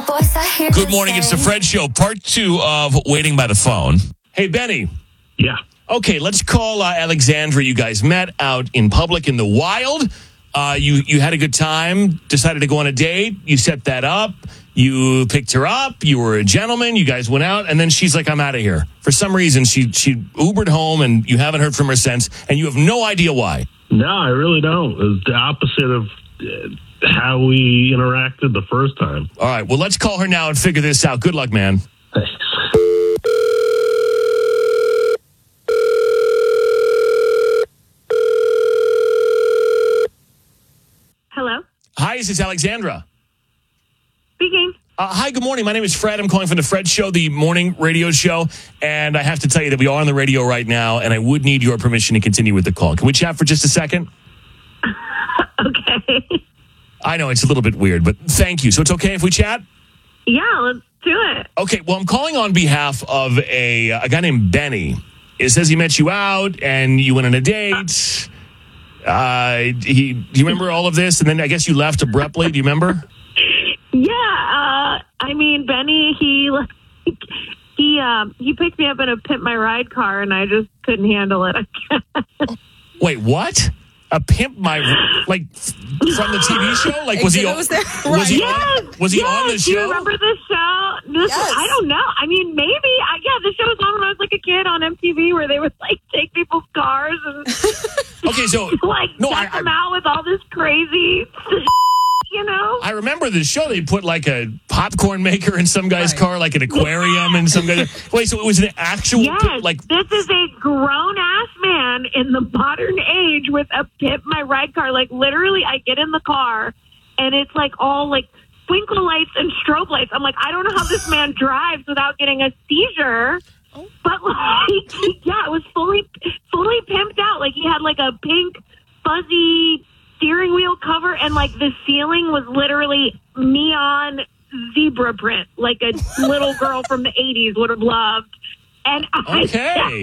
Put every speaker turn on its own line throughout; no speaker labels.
Good morning. It's the Fred Show, part 2 of Waiting by the Phone. Hey, Benny.
Yeah.
Okay, let's call Alexandra. You guys met out in public in the wild. You had a good time, decided to go on a date. You set that up. You picked her up. You were a gentleman. You guys went out, and then she's like, I'm out of here. For some reason, she Ubered home, and you haven't heard from her since, and you have no idea why.
No, I really don't. It was the opposite of how we interacted the first time.
All right, well, let's call her now and figure this out. Good luck, man.
Thanks.
Hello?
Hi, this is Alexandra.
Speaking.
Hi, good morning. My name is Fred. I'm calling from the Fred Show, the morning radio show. And I have to tell you that we are on the radio right now, and I would need your permission to continue with the call. Can we chat for just a second?
Okay.
I know it's a little bit weird, but thank you. So it's okay if we chat?
Yeah, let's do it.
Okay, well, I'm calling on behalf of a guy named Benny. It says he met you out, and you went on a date. Do you remember all of this? And then I guess you left abruptly. Do you remember?
Yeah, I mean, Benny, he picked me up in a Pimp My Ride car, and I just couldn't handle it.
Wait, what? A Pimp My, like, from the TV show? Like, was he on the show?
Do you remember the show?
Yes.
I don't know. I mean, maybe. The show was on when I was like a kid on MTV, where they would like take people's cars and
okay, so
deck them out with all this crazy. You know?
I remember the show. They put like a popcorn maker in some guy's car, like an aquarium, and some guy. Wait, so it was an actual
this is a grown-ass man in the modern age with a Pimp My Ride car. Like, literally, I get in the car, and it's like all like twinkle lights and strobe lights. I'm like, I don't know how this man drives without getting a seizure. But like, yeah, it was fully pimped out. Like, he had like a pink fuzzy steering wheel cover, and like the ceiling was literally neon zebra print, like a little girl from the 80s would have loved. And I just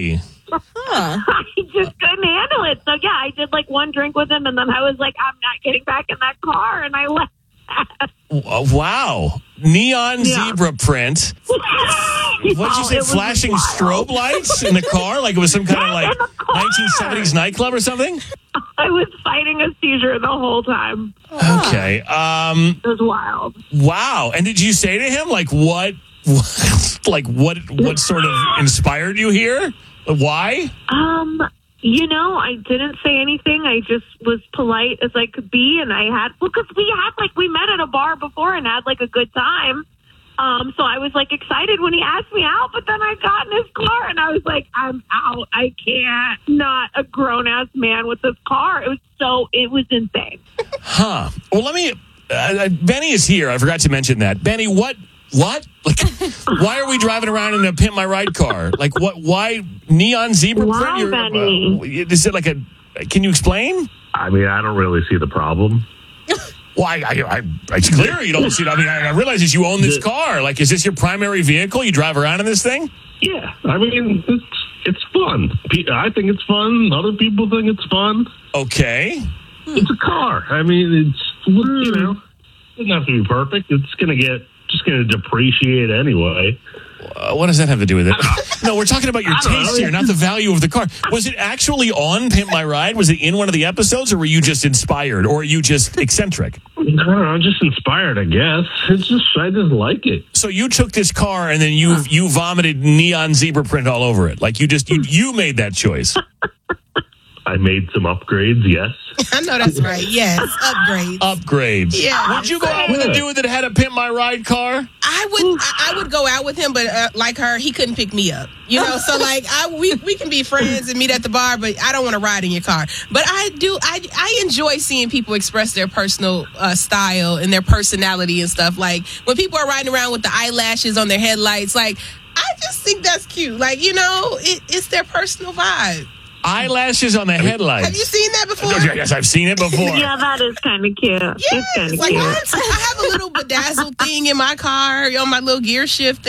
couldn't handle it. So yeah, I did like one drink with him, and then I was like, I'm not getting back in that car, and I left.
Wow. Neon zebra print. What'd you say? Flashing strobe lights in the car? Like it was some kind of like 1970s nightclub or something?
I was fighting a seizure the whole time.
Okay.
It was wild.
Wow. And did you say to him, like, what sort of inspired you here? Why?
I didn't say anything. I just was polite as I could be, and because we met at a bar before and had like a good time. So I was like excited when he asked me out, but then I got in his car and I was like, I'm out. I can't. Not a grown ass man with this car. It was insane.
Huh. Well, let me. Benny is here. I forgot to mention that. Benny, what? Like, why are we driving around in a Pimp My Ride car? Like, what? Why neon zebra print?
Benny?
Is it like a? Can you explain?
I mean, I don't really see the problem.
Well, it's clear you don't see it. I mean, I realize that you own this car. Like, is this your primary vehicle? You drive around in this thing?
Yeah. I mean, it's fun. I think it's fun. Other people think it's fun.
Okay.
It's a car. I mean, it doesn't have to be perfect. It's going to depreciate anyway.
What does that have to do with it? No, we're talking about your taste here, not the value of the car. Was it actually on Pimp My Ride? Was it in one of the episodes, or were you just inspired, or are you just eccentric?
I don't know, I'm just inspired, I guess. I just like it.
So you took this car and then you vomited neon zebra print all over it. Like you made that choice.
I made some upgrades, yes.
I know that's right. Yes,
Upgrades.
Yeah.
Would you go out with a dude that had a Pimp My Ride car?
I would go out with him, but like her, he couldn't pick me up. So like we can be friends and meet at the bar, but I don't want to ride in your car. But I enjoy seeing people express their personal style and their personality and stuff. Like when people are riding around with the eyelashes on their headlights, like I just think that's cute. Like it's their personal vibe.
Eyelashes on the headlights.
Have you seen that before?
Yes, I've seen it before.
Yeah, that is kind of cute.
Yes,
It's kind of
like
cute.
I have a little bedazzled thing in my car on my little gear shift thing.